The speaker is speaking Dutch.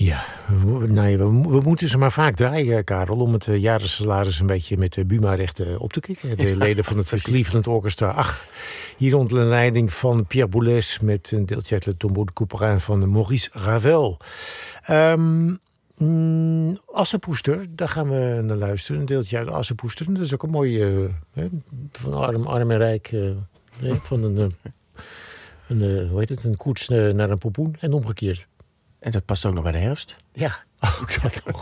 Ja, we moeten ze maar vaak draaien, Karel, om het jarensalaris een beetje met de Buma-rechten op te krikken. De leden van het Cleveland Orchestra. Ach, hier onder de leiding van Pierre Boulez met een deeltje uit Le Tombeau de Couperin van Maurice Ravel. Assepoester, daar gaan we naar luisteren. Een deeltje uit Assepoester. Dat is ook een mooie van arm en rijk. Van een koets naar een pompoen en omgekeerd. En dat past ook nog bij de herfst? Ja, ook dat nog.